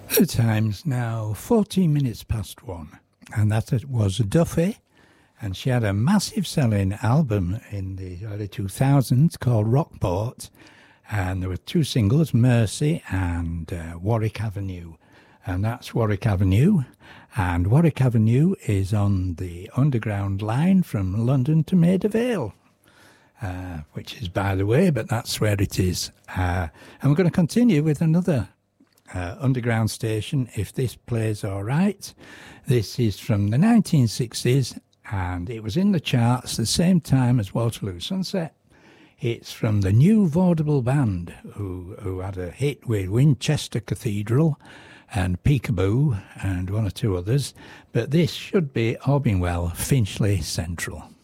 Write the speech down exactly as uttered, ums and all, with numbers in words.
The time's now fourteen minutes past one, and that was Duffy, and she had a massive selling album in the early two thousands called Rockport, and there were two singles, Mercy and uh, Warwick Avenue, and that's Warwick Avenue, and Warwick Avenue is on the Underground line from London to Maida Vale. Uh, which is by the way, but that's where it is. Uh, and we're going to continue with another uh, underground station, if this plays all right. This is from the nineteen sixties, and it was in the charts the same time as Waterloo Sunset. It's from the New Vaudeville Band, who, who had a hit with Winchester Cathedral and Peekaboo and one or two others. But this should be, all being well, Finchley Central.